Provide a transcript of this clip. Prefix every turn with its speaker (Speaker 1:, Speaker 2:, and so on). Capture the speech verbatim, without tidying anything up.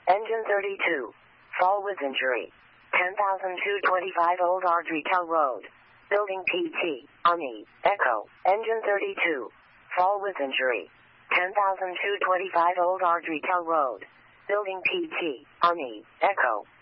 Speaker 1: Engine thirty-two. Fall with injury. ten thousand two hundred twenty-five Old Ardrey-Kell Road. Building P T. Ani. Echo. Engine thirty-two. Fall with injury. ten thousand two hundred twenty-five Old Ardrey-Kell Road. Building P T. Ani. Echo.